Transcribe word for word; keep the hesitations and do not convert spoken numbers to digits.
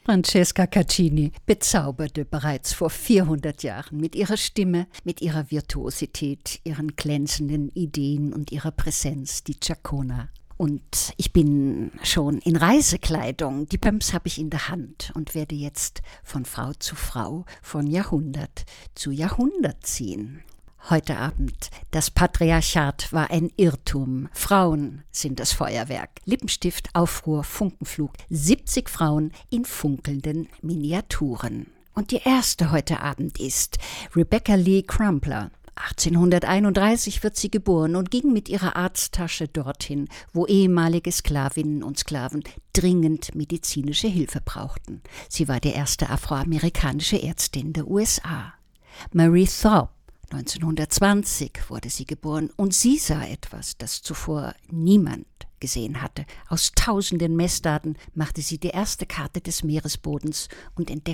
Francesca Caccini bezauberte bereits vor vierhundert Jahren mit ihrer Stimme, mit ihrer Virtuosität, ihren glänzenden Ideen und ihrer Präsenz die Chacona. Und ich bin schon in Reisekleidung, die Pumps habe ich in der Hand und werde jetzt von Frau zu Frau, von Jahrhundert zu Jahrhundert ziehen. Heute Abend, das Patriarchat war ein Irrtum. Frauen sind das Feuerwerk. Lippenstift, Aufruhr, Funkenflug. siebzig Frauen in funkelnden Miniaturen. Und die erste heute Abend ist Rebecca Lee Crumpler. achtzehnhunderteinunddreißig wird sie geboren und ging mit ihrer Arzttasche dorthin, wo ehemalige Sklavinnen und Sklaven dringend medizinische Hilfe brauchten. Sie war die erste afroamerikanische Ärztin der U S A. Marie Thorpe. neunzehnhundertzwanzig wurde sie geboren und sie sah etwas, das zuvor niemand gesehen hatte. Aus tausenden Messdaten machte sie die erste Karte des Meeresbodens und entdeckte